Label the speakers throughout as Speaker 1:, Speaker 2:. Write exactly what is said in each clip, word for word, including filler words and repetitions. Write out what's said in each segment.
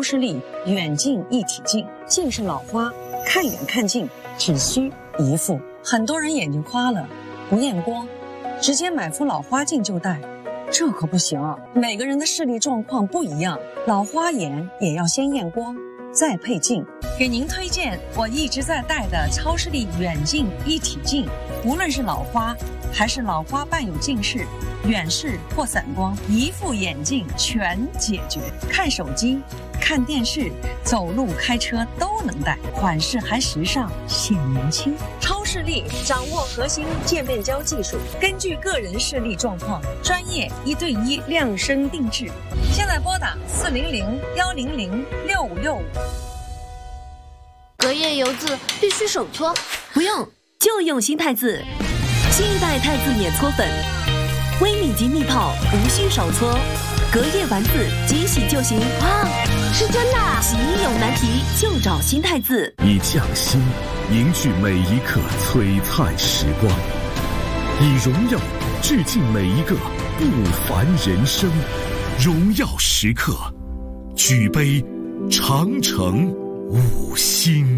Speaker 1: 视力远近一体镜，近视老花，看远看近只需一副。很多人眼睛花了不验光，直接买副老花镜就戴，这可不行啊！每个人的视力状况不一样，老花眼也要先验光再配镜。给您推荐我一直在戴的超视力远近一体镜，无论是老花还是老花伴有近视、远视或散光，一副眼镜全解决。看手机、看电视、走路、开车都能戴，款式还时尚显年轻。超视力掌握核心渐变焦技术，根据个人视力状况，专业一对一量身定制。现在拨打四零零幺零零六五六五。
Speaker 2: 隔夜油渍必须手搓，
Speaker 3: 不用，就用新汰渍。新一代汰渍免搓粉，微密集密泡，无需手搓，隔夜完渍即洗就行。
Speaker 2: 哇，是真的啊！
Speaker 3: 洗衣有难题就找新汰渍，
Speaker 4: 以匠心凝聚每一刻璀璨时光，以荣耀致敬每一个不凡人生。荣耀时刻，举杯长城五星。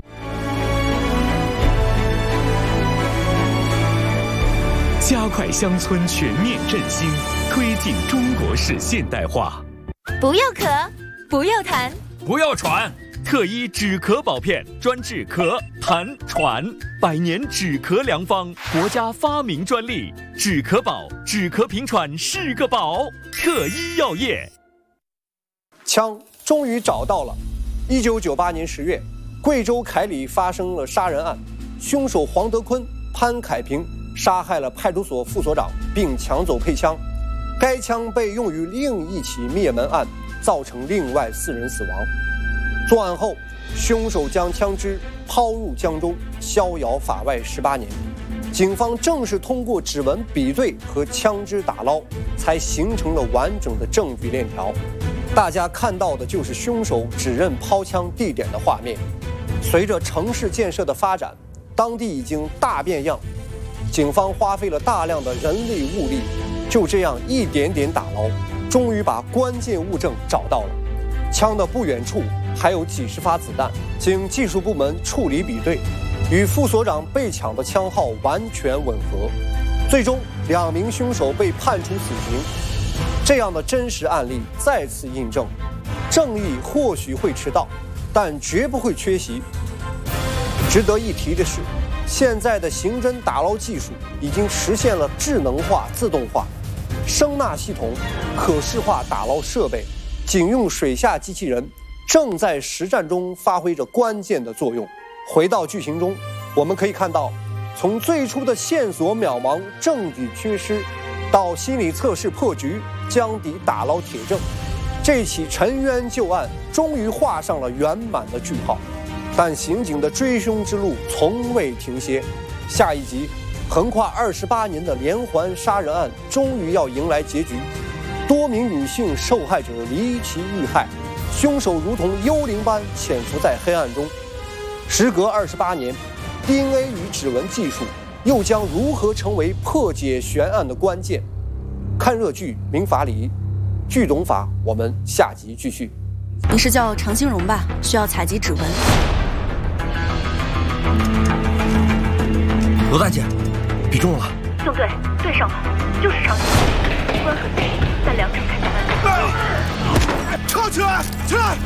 Speaker 4: 加快乡村全面振兴，推进中国式现代化。
Speaker 2: 不要咳，不要痰，
Speaker 5: 不要喘。
Speaker 4: 特医止咳宝片，专治咳、痰、喘，百年止咳良方，国家发明专利。止咳宝，止咳平喘是个宝。特医药业。
Speaker 6: 枪终于找到了。一九九八年十月，贵州凯里发生了杀人案，凶手黄德坤、潘凯平杀害了派出所副所长，并抢走配枪。该枪被用于另一起灭门案，造成另外四人死亡。作案后，凶手将枪支抛入江中，逍遥法外十八年。警方正是通过指纹比对和枪支打捞，才形成了完整的证据链条。大家看到的就是凶手指认抛枪地点的画面。随着城市建设的发展，当地已经大变样。警方花费了大量的人力物力，就这样一点点打捞，终于把关键物证找到了。枪的不远处还有几十发子弹，经技术部门处理比对，与副所长被抢的枪号完全吻合。最终，两名凶手被判处死刑。这样的真实案例再次印证，正义或许会迟到，但绝不会缺席。值得一提的是，现在的刑侦打捞技术已经实现了智能化、自动化，声纳系统、可视化打捞设备、警用水下机器人正在实战中发挥着关键的作用。回到剧情中，我们可以看到，从最初的线索渺茫、证据缺失，到心理测试破局、将敌打捞铁证，这起沉冤旧案终于画上了圆满的句号。但刑警的追凶之路从未停歇，下一集，横跨二十八年的连环杀人案终于要迎来结局。多名女性受害者离奇遇害，凶手如同幽灵般潜伏在黑暗中。时隔二十八年 ，D N A 与指纹技术又将如何成为破解悬案的关键？看热剧《民法礼》，剧懂法，我们下集继续。
Speaker 3: 你是叫常兴荣吧？需要采集指纹。
Speaker 7: 罗大姐，比中了。
Speaker 8: 宋队，对上了，就是常兴荣，关和贼在两场开枪案。
Speaker 7: 撤起来，起来！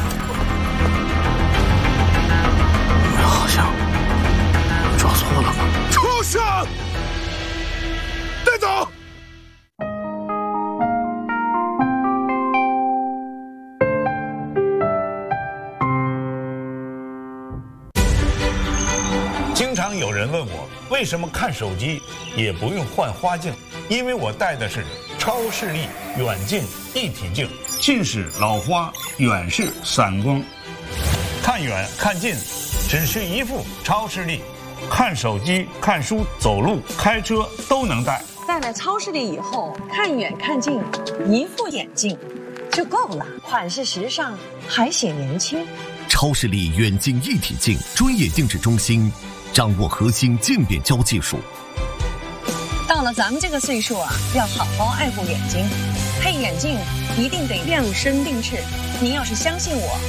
Speaker 7: 我们好像抓错了吧？出去！带走！
Speaker 5: 经常有人问我，为什么看手机也不用换花镜？因为我戴的是超视力远近一体镜，近视、老花、远视、散光，看远看近只需一副超视力，看手机、看书、走路、开车都能戴。
Speaker 1: 戴了超视力以后，看远看近，一副眼镜就够了，款式时尚还显年轻。
Speaker 4: 超视力远近一体镜专业定制中心，掌握核心渐变焦技术。
Speaker 1: 到了咱们这个岁数啊，要好好爱护眼睛，配眼镜一定得量身定制。您要是相信我，